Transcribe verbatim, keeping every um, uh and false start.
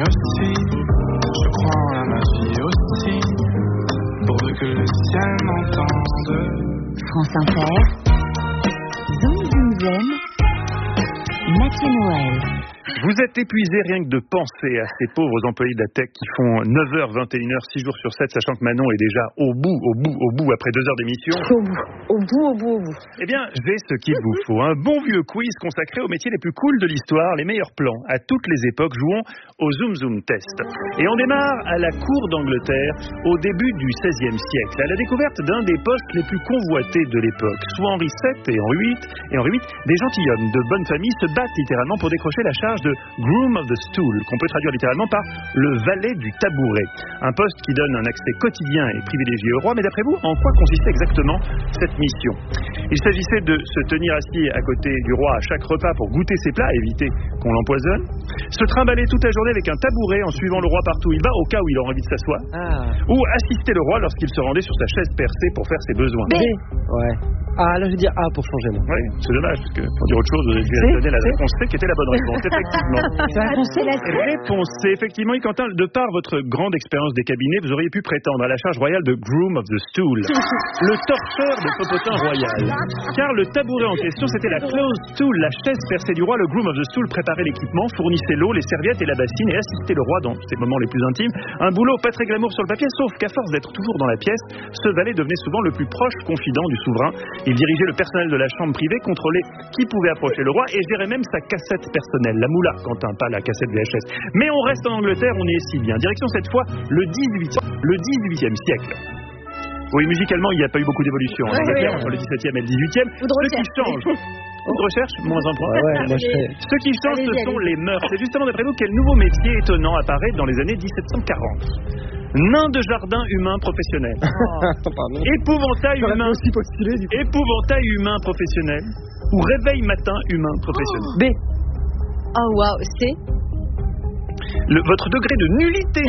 montagne aussi. Je crois en la magie aussi, pourvu que le ciel m'entende. France Inter, Zoom Zoom Zen, Mathieu Noël. Vous êtes épuisé rien que de penser à ces pauvres employés de la tech qui font neuf heures, vingt et une heures, six jours sur sept, sachant que Manon est déjà au bout, au bout, au bout, après deux heures d'émission. Au bout, au bout, au bout, au bout. Eh bien, j'ai ce qu'il vous faut. Un bon vieux quiz consacré aux métiers les plus cools de l'histoire, les meilleurs plans. À toutes les époques, jouons au Zoom Zoom Test. Et on démarre à la cour d'Angleterre, au début du seizième siècle, à la découverte d'un des postes les plus convoités de l'époque. Sous Henri sept et Henri huit, et Henri huit, des gentilshommes de bonne famille se battent littéralement pour décrocher la charge de Groom of the Stool, qu'on peut traduire littéralement par le valet du tabouret. Un poste qui donne un accès quotidien et privilégié au roi, mais d'après vous, en quoi consistait exactement cette mission? Il s'agissait de se tenir assis à côté du roi à chaque repas pour goûter ses plats, éviter qu'on l'empoisonne, se trimballer toute la journée avec un tabouret en suivant le roi partout où il va, au cas où il aurait envie de s'asseoir, Ah. ou assister le roi lorsqu'il se rendait sur sa chaise percée pour faire ses besoins. B. Ouais. Ah, là je vais dire A pour changer, moi. Oui, c'est dommage, parce que pour dire autre chose, je vais donner la réponse C qui était la bonne réponse, effectivement. C'est la réponse C, la C. Réponse C, effectivement, et Quentin, de par votre grande expérience des cabinets, vous auriez pu prétendre à la charge royale de Groom of the Stool, le torcheur de popotin royal. Car le tabouret en question, c'était la closed stool, la chaise percée du roi. Le Groom of the Stool préparait l'équipement, fournissait l'eau, les serviettes et la bassine et assistait le roi dans ses moments les plus intimes. Un boulot pas très glamour sur le papier, sauf qu'à force d'être toujours dans la pièce, ce valet devenait souvent le plus proche confident du souverain. Il dirigeait le personnel de la chambre privée, contrôlait qui pouvait approcher le roi et gérait même sa cassette personnelle, la moula, Quentin, pas la cassette V H S. Mais on reste en Angleterre, on y est si bien. Direction cette fois le dix-huitième, le dix-huitième siècle. Oui, musicalement, il n'y a pas eu beaucoup d'évolution en Ouais, Angleterre, oui. entre le dix-septième et le dix-huitième. Ou de Ce qui recherche. change, ou de recherche, moins un point. Ouais, ouais, moi je fais. Ce qui change, ce Allez-y, sont allez-y. les mœurs. C'est justement d'après vous quel nouveau métier étonnant apparaît dans les années dix-sept cent quarante. Nain de jardin humain professionnel. Pardon. Épouvantail J'aurais pu humain. aussi postuler, du coup. Épouvantail humain professionnel. Ou réveil matin humain professionnel. B. Oh waouh, c'est Le- votre degré de nullité